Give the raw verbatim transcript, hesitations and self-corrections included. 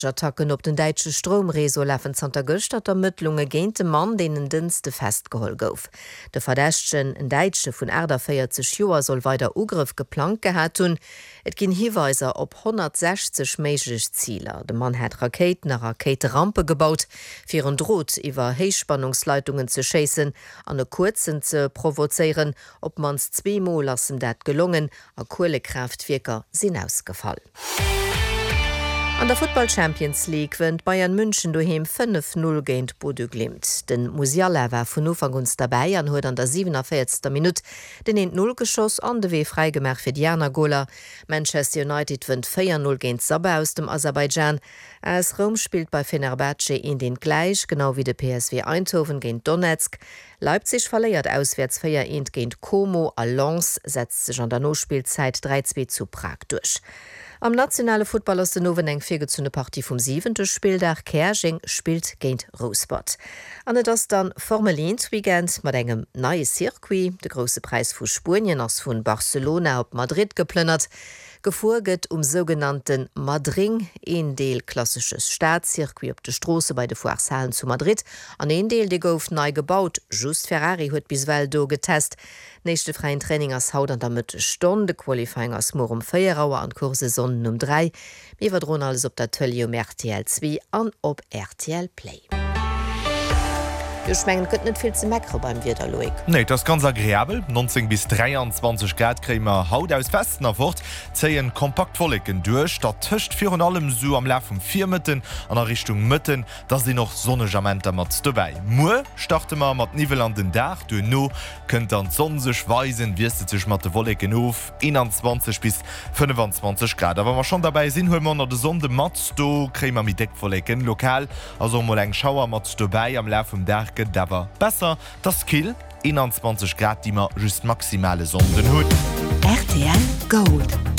Attacken op den deitsche Stromreso läffen Santa Göcht dat Ermittlunge géint de Mann denen Dienste festgeholt gouf. De Verdächtchen en Deitsche vun Äder vierzig Joer soll weiter Ugriff geplant gehat hun. Et ginn Hiweiser op hundertsechzig méiglech Zieler. De Mann hat Raketen a Raketerampe gebaut, fir een Drot iwwer Heichspannungsleitungen ze chassen, an e Kurzen ze provozeieren, op mans zweemal lassen dat gelungen, a Kohlekraftwerker sinn ausgefallen. An der Football Champions League wënnt Bayern München doheem fünf null géint Bodo Glimt. Den Musiala war vun Ufanguns dabei an huet an der siebenundvierzigster Minute den ent null Geschoss an de wee freigemerk fir Diana Gola. Manchester United wënnt vier null géint Sabah aus dem Aserbaidschan. AS Rom spielt bei Fenerbahce in den gleich, genau wie de P S V Eindhoven géint Donetsk. Leipzig verleiert auswärts vier eins géint Como, a Lens setzt sech an der No-Spielzeit drei zwei zu Prag durch. Am nationale Football aus den Nowen eng virgezune Partie vum siebente Spieldach Kersching spielt géint Rosport. An das dann Formelins Weekend mat engem neue Circuit, de grosse Preis vu Spurien ass vun Barcelona op Madrid geplönnert. Gefurget um sogenannten Madring, een Deel klassisches Staatscircuit op de Strosse bei de Foirshallen zu Madrid, an een Deel de gouf nei gebaut, just Ferrari huet biswell do getest. Nächste freien Training as haut an der Mitte Stunde, Qualifying as mor um Feierauer an Kurse Sonnen um drei. Wir verdrohen alles op der Tölje um R T L zwei an op R T L Play. Du schmengen könnt net viel ze Makro beim Wiederloik. Nee, das ganz agréabel. neunzehn bis dreiundzwanzig Grad krämer Haut aus Westen erfurt, zeien kompaktvolligen durch, dat töcht vir und allem so am Lauf um vier Mitten an der Richtung Mitten, da sie noch Sonnejamenter mat dabei. Mu starte ma mat Nivel an den Dach, du no könnt an sonsech weisen, wirst sech mat de Wolken auf einundzwanzig bis fünfundzwanzig Grad. Aber man schon dabei sinn, hol man de Sonde mat, do krämer mit Deckvolken lokal, also mo eng Schauer mat dabei am Lauf um Dach dawer besser das Kill einundzwanzig Grad, die man just maximale Sonden hut. R T L Gold.